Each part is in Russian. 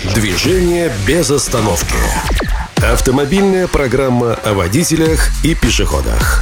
Движение без остановки. Автомобильная программа о водителях и пешеходах.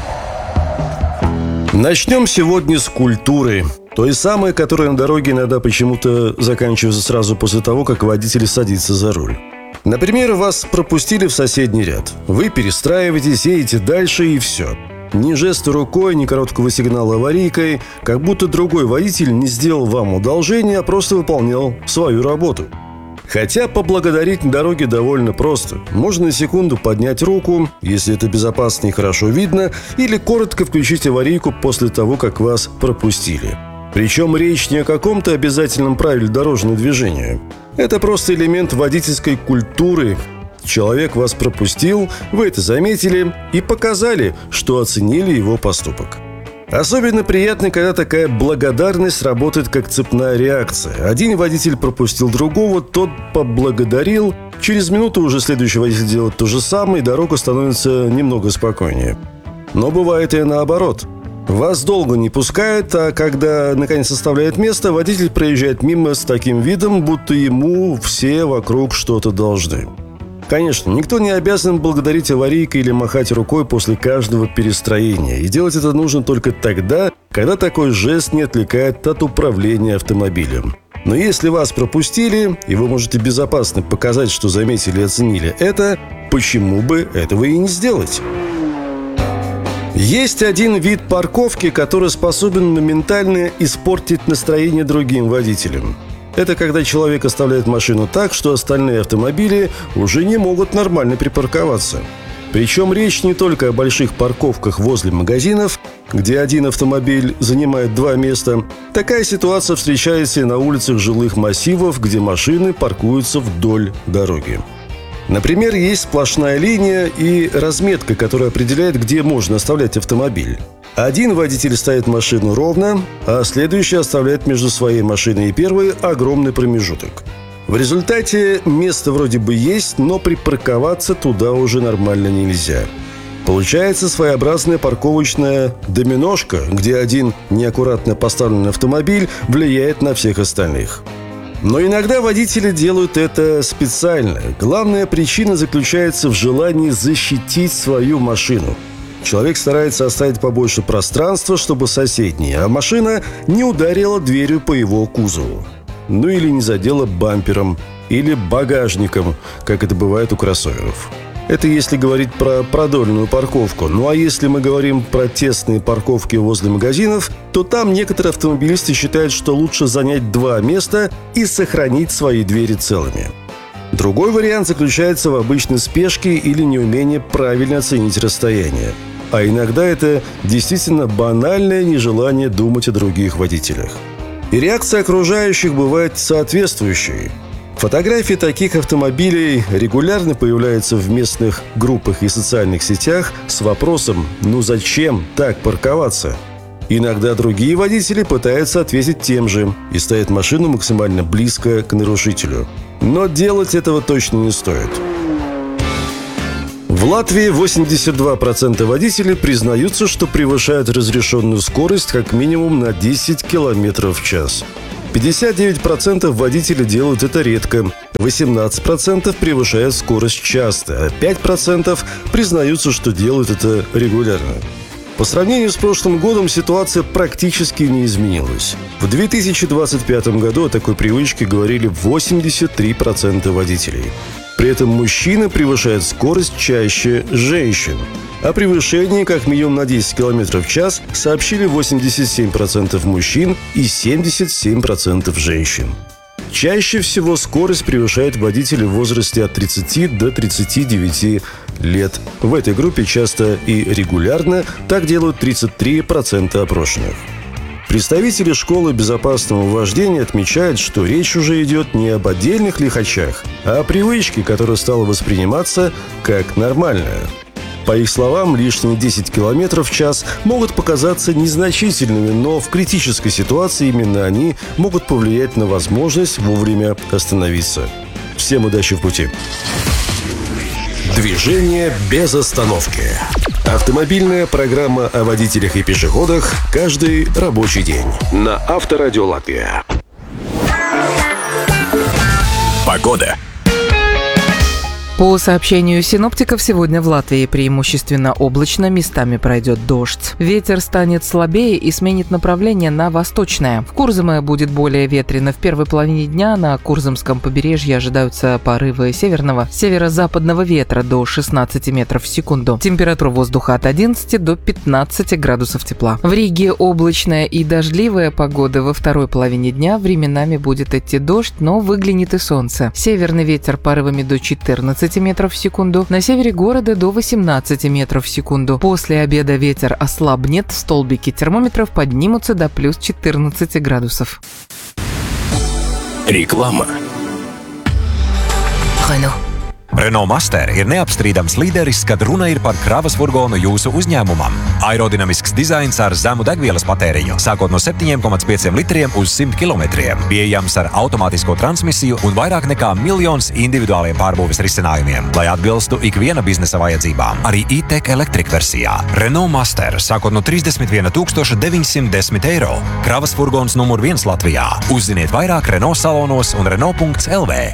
Начнем сегодня с культуры. Той самой, которая на дороге иногда почему-то заканчивается сразу после того, как водитель садится за руль. Например, вас пропустили в соседний ряд. Вы перестраиваетесь, едете дальше и все. Ни жеста рукой, ни короткого сигнала аварийкой, как будто другой водитель не сделал вам одолжение, а просто выполнял свою работу. Хотя поблагодарить на дороге довольно просто. Можно на секунду поднять руку, если это безопасно и хорошо видно, или коротко включить аварийку после того, как вас пропустили. Причем речь не о каком-то обязательном правиле дорожного движения. Это просто элемент водительской культуры. Человек вас пропустил, вы это заметили и показали, что оценили его поступок. Особенно приятно, когда такая благодарность работает как цепная реакция. Один водитель пропустил другого, тот поблагодарил. Через минуту уже следующий водитель делает то же самое, и дорога становится немного спокойнее. Но бывает и наоборот. Вас долго не пускают, а когда наконец оставляет место, водитель проезжает мимо с таким видом, будто ему все вокруг что-то должны. Конечно, никто не обязан благодарить аварийкой или махать рукой после каждого перестроения. И делать это нужно только тогда, когда такой жест не отвлекает от управления автомобилем. Но если вас пропустили, и вы можете безопасно показать, что заметили и оценили это, почему бы этого и не сделать? Есть один вид парковки, который способен моментально испортить настроение другим водителям. Это когда человек оставляет машину так, что остальные автомобили уже не могут нормально припарковаться. Причем речь не только о больших парковках возле магазинов, где один автомобиль занимает два места. Такая ситуация встречается и на улицах жилых массивов, где машины паркуются вдоль дороги. Например, есть сплошная линия и разметка, которая определяет, где можно оставлять автомобиль. Один водитель ставит машину ровно, а следующий оставляет между своей машиной и первой огромный промежуток. В результате место вроде бы есть, но припарковаться туда уже нормально нельзя. Получается своеобразная парковочная доминошка, где один неаккуратно поставленный автомобиль влияет на всех остальных. Но иногда водители делают это специально. Главная причина заключается в желании защитить свою машину. Человек старается оставить побольше пространства, чтобы соседняя, а машина не ударила дверью по его кузову. Ну или не задела бампером, или багажником, как это бывает у кроссоверов. Это если говорить про продольную парковку. Ну а если мы говорим про тесные парковки возле магазинов, то там некоторые автомобилисты считают, что лучше занять два места и сохранить свои двери целыми. Другой вариант заключается в обычной спешке или неумении правильно оценить расстояние. А иногда это действительно банальное нежелание думать о других водителях. И реакция окружающих бывает соответствующей. Фотографии таких автомобилей регулярно появляются в местных группах и социальных сетях с вопросом «Ну зачем так парковаться?». Иногда другие водители пытаются ответить тем же и ставят машину максимально близко к нарушителю. Но делать этого точно не стоит. В Латвии 82% водителей признаются, что превышают разрешенную скорость как минимум на 10 км в час. 59% водителей делают это редко, 18% превышают скорость часто, а 5% признаются, что делают это регулярно. По сравнению с прошлым годом ситуация практически не изменилась. В 2025 году о такой привычке говорили 83% водителей. При этом мужчины превышают скорость чаще женщин. О превышении как минимум на 10 км в час сообщили 87% мужчин и 77% женщин. Чаще всего скорость превышает водители в возрасте от 30 до 39 лет. В этой группе часто и регулярно так делают 33% опрошенных. Представители школы безопасного вождения отмечают, что речь уже идет не об отдельных лихачах, а о привычке, которая стала восприниматься как нормальная. По их словам, лишние 10 км в час могут показаться незначительными, но в критической ситуации именно они могут повлиять на возможность вовремя остановиться. Всем удачи в пути! Движение без остановки. Автомобильная программа о водителях и пешеходах каждый рабочий день на Авторадио Латвия. Погода. По сообщению синоптиков, сегодня в Латвии преимущественно облачно, местами пройдет дождь. Ветер станет слабее и сменит направление на восточное. В Курзаме будет более ветрено. В первой половине дня на Курзамском побережье ожидаются порывы северного, северо-западного ветра до 16 метров в секунду. Температура воздуха от 11 до 15 градусов тепла. В Риге облачная и дождливая погода. Во второй половине дня временами будет идти дождь, но выглянет и солнце. Северный ветер порывами до 14 метров в секунду, на севере города до 18 метров в секунду. После обеда ветер ослабнет, столбики термометров поднимутся до плюс 14 градусов. Реклама. Renault Master ir neapstrīdams līderis, kad runa ir par kravas furgonu jūsu uzņēmumam. Aerodinamisks dizains ar zemu degvielas patēriņu, sākot no 7,5 litriem uz 100 km. Pieejams ar automātisko transmisiju un vairāk nekā 1 miljons individuāliem pārbūves risinājumiem, lai atbilstu ikviena biznesa vajadzībām. Arī e-tech Electric versijā. Renault Master sākot no 31 910 eiro. Kravas furgons numur 1 Latvijā. Uzziniet vairāk Renault salonos un Renault.lv.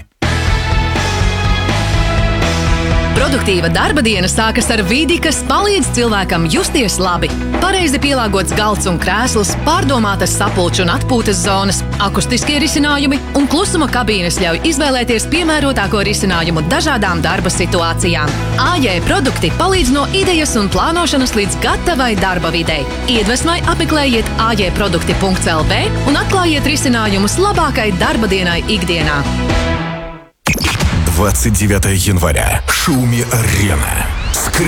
Produktīva darba diena sākas ar vidi, kas palīdz cilvēkam justies labi. Pareizi pielāgots galds un krēsls, pārdomātas sapulču un atpūtas zonas, akustiskie risinājumi un klusuma kabīnes ļauj izvēlēties piemērotāko risinājumu dažādām darba situācijām. AJ produkti palīdz no idejas un plānošanas līdz gatavai darba videi. Iedvesmai apmeklējiet ajprodukti.lv un atklājiet risinājumus labākai darba dienai ikdienā. 29 января. Шуми-арена.